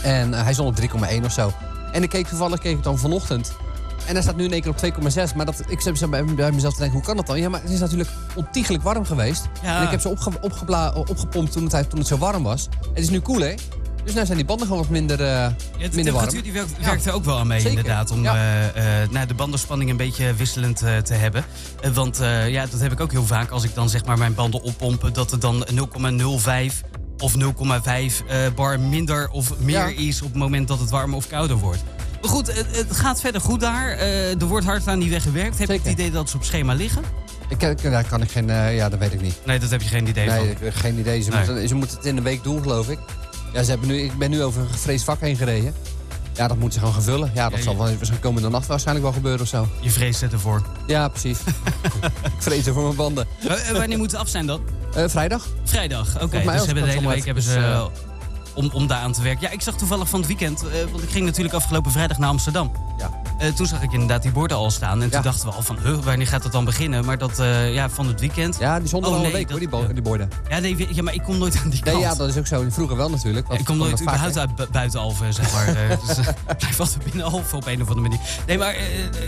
En hij stond op 3,1 of zo. En ik keek het dan vanochtend. En hij staat nu in één keer op 2,6. Maar ik zit bij mezelf te denken, hoe kan dat dan? Ja, maar het is natuurlijk ontiegelijk warm geweest. Ja. En ik heb ze opgepompt toen het zo warm was. Het is nu koel, hè? Dus nu zijn die banden gewoon wat minder warm. De temperatuur die werkt er ook wel aan mee, zeker. Inderdaad. Om de bandenspanning een beetje wisselend te hebben. Want dat heb ik ook heel vaak als ik dan zeg maar mijn banden oppomp. Dat het dan 0,05 of 0,5 bar minder of meer is op het moment dat het warmer of kouder wordt. Maar goed, het gaat verder goed daar. Er wordt hard aan die weg gewerkt. Heb je het idee dat ze op schema liggen? Daar kan ik geen... dat weet ik niet. Nee, dat heb je geen idee van. Nee, geen idee. Ze moeten het in een week doen, geloof ik. Ja, ik ben nu over een gevreesd vak heen gereden. Ja, dat moeten ze gewoon gaan vullen. Ja, dat zal komende nacht waarschijnlijk wel gebeuren of zo. Je vreest het ervoor? Ja, precies. Ik vrees er voor mijn banden. Wanneer moet het af zijn dan? Vrijdag. Vrijdag, oké. Dus de hele week hebben ze... Om daar aan te werken. Ja, ik zag toevallig van het weekend... want ik ging natuurlijk afgelopen vrijdag naar Amsterdam. Ja. Toen zag ik inderdaad die borden al staan. En toen dachten we al van, wanneer gaat dat dan beginnen? Maar dat van het weekend... Ja, die stonden al een week, hoor, die borden. Ja, maar ik kom nooit aan die kant. Nee, ja, dat is ook zo. Vroeger wel natuurlijk. Ik kom nooit überhaupt uit Buitenalphen, zeg maar. Dus ik blijf altijd binnen Alphen op een of andere manier. Nee, maar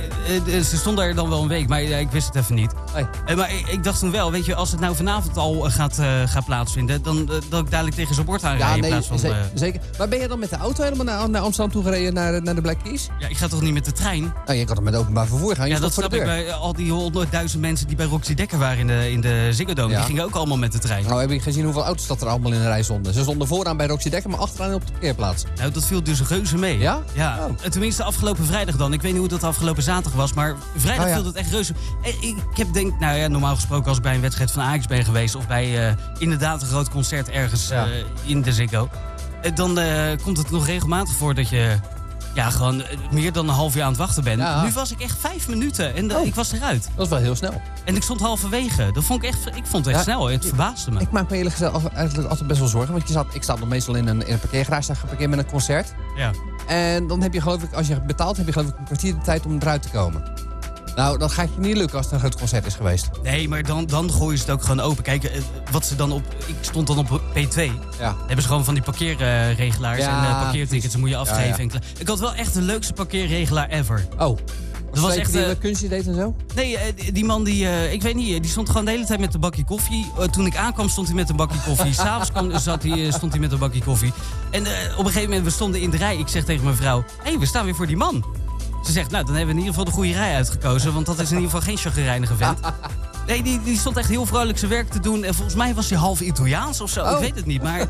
ze stonden er dan wel een week. Maar ik wist het even niet. Nee. Maar ik dacht toen wel, weet je, als het nou vanavond al gaat plaatsvinden... dan dat ik dadelijk tegen zo'n bord aanrijden in plaats van... Zeker. Maar ben je dan met de auto helemaal naar Amsterdam toe gereden, naar de Black Keys? Ja, ik ga toch niet met de trein? Nou, je kan toch met openbaar vervoer gaan? Ja, dat snap ik bij al die 100.000 mensen die bij Roxy Dekker waren in de Ziggo Dome. Ja. Die gingen ook allemaal met de trein. Nou, heb je gezien hoeveel auto's dat er allemaal in de rij stonden? Ze stonden vooraan bij Roxy Dekker, maar achteraan op de parkeerplaats. Nou, dat viel dus reuze mee. Ja? Ja. Oh. Tenminste, afgelopen vrijdag dan. Ik weet niet hoe dat afgelopen zaterdag was, maar vrijdag viel dat echt reuze. Ik heb normaal gesproken als ik bij een wedstrijd van Ajax ben geweest... of bij inderdaad een groot concert ergens in de Ziggo... Dan komt het nog regelmatig voor dat je gewoon meer dan een half jaar aan het wachten bent. Ja. Nu was ik echt 5 minuten en ik was eruit. Dat is wel heel snel. En ik stond halverwege. Dat vond ik vond het echt snel. Het verbaasde me. Ik maak me eerlijk gezegd eigenlijk altijd best wel zorgen. Want ik sta nog meestal in een parkeergarage geparkeerd met een concert. Ja. En dan heb je geloof ik, als je betaalt, heb je geloof ik een kwartier de tijd om eruit te komen. Nou, dat gaat je niet lukken als het een groot concert is geweest. Nee, maar dan gooien ze het ook gewoon open. Kijk, wat ze dan ik stond dan op P2. Ja. Dan hebben ze gewoon van die parkeerregelaars en parkeertickets. Dan moet je afgeven. Ja. Ik had wel echt de leukste parkeerregelaar ever. Oh. Dat was echt die kunstje deed en zo? Nee, die man ik weet niet, die stond gewoon de hele tijd met een bakje koffie. Toen ik aankwam stond hij met een bakje koffie. S'avonds stond hij met een bakje koffie. En op een gegeven moment, we stonden in de rij. Ik zeg tegen mijn vrouw, we staan weer voor die man. Ze zegt, nou, dan hebben we in ieder geval de goede rij uitgekozen. Want dat is in ieder geval geen chagrijnige vent. Nee, die stond echt heel vrolijk zijn werk te doen. En volgens mij was hij half Italiaans of zo. Ik weet het niet. Maar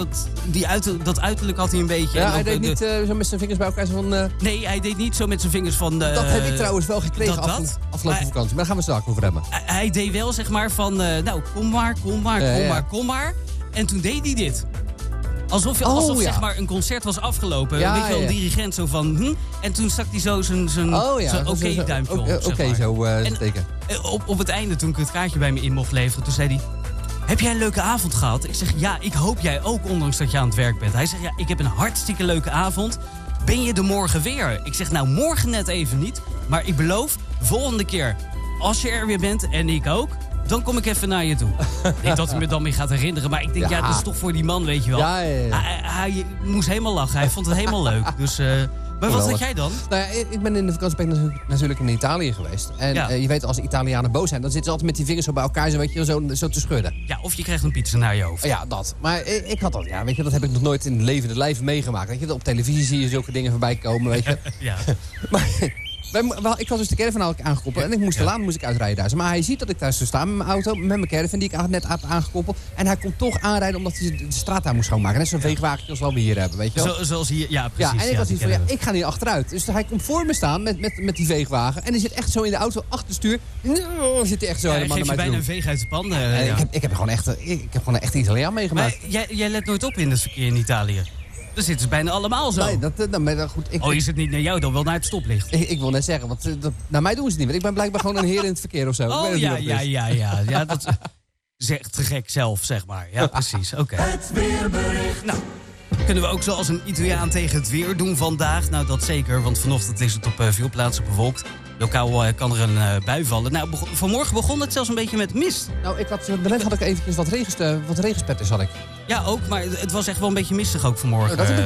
dat uiterlijk had hij een beetje. Ja, hij deed niet zo met zijn vingers bij elkaar. Van, Nee, hij deed niet zo met zijn vingers van... dat heb ik trouwens wel gekregen afgelopen vakantie. Maar daar gaan we straks over hebben. Hij deed wel, zeg maar, van... nou, kom maar. En toen deed hij dit. Alsof zeg maar een concert was afgelopen. Weet je wel, een dirigent zo van... En toen stak hij zo zijn duimpje op. Steken. Op het einde, toen ik het kaartje bij me in mocht leveren... toen zei hij... Heb jij een leuke avond gehad? Ik zeg, ja, ik hoop jij ook, ondanks dat je aan het werk bent. Hij zegt, ja, ik heb een hartstikke leuke avond. Ben je er morgen weer? Ik zeg, nou, morgen net even niet. Maar ik beloof, volgende keer, als je er weer bent en ik ook... dan kom ik even naar je toe. Ik denk dat hij me dan mee gaat herinneren. Maar ik denk, dat is toch voor die man, weet je wel. Ja. Hij moest helemaal lachen. Hij vond het helemaal leuk. Dus, maar wat had jij dan? Nou ja, ik ben in de vakantie natuurlijk in Italië geweest. En je weet, als de Italianen boos zijn... dan zitten ze altijd met die vingers zo bij elkaar zo, weet je, zo te schudden. Ja, of je krijgt een pizza naar je hoofd. Ja, dat. Maar ik had dat, weet je, dat heb ik nog nooit in het levende lijf meegemaakt. Weet je, op televisie zie je zulke dingen voorbij komen, weet je. Ja. Ik had dus de caravan aangekoppeld en ik moest te laat uitrijden daar. Maar hij ziet dat ik daar zo sta met mijn auto, met mijn caravan die ik net heb aangekoppeld. En hij komt toch aanrijden omdat hij de straat daar moest schoonmaken. Net zo'n veegwagentje als we hier hebben, weet je wel. Zoals hier, ja precies. Ja, en ik had iets van, ik ga niet achteruit. Dus hij komt voor me staan met die veegwagen. En hij zit echt zo in de auto achter het stuur. Zit hij echt zo helemaal naar mij toe. Bijna een veeg uit de pan. Ik heb gewoon echt een Italiaan meegemaakt. Maar jij let nooit op in het verkeer in Italië. Dan zitten ze bijna allemaal zo. Nee, goed. Is het niet naar jou dan wel naar het stoplicht? Ik wil net zeggen, want naar mij doen ze het niet. Want ik ben blijkbaar gewoon een heer in het verkeer of zo. Ja, dat is echt te gek zelf, zeg maar. Ja, precies. Oké. Het weerbericht. Nou, kunnen we ook zoals een Italiaan tegen het weer doen vandaag? Nou, dat zeker, want vanochtend is het op veel plaatsen bewolkt. Lokaal kan er een bui vallen. Nou, vanmorgen begon het zelfs een beetje met mist. Nou, net had ik eventjes wat regenspetters had ik. Ja, ook, maar het was echt wel een beetje mistig ook vanmorgen.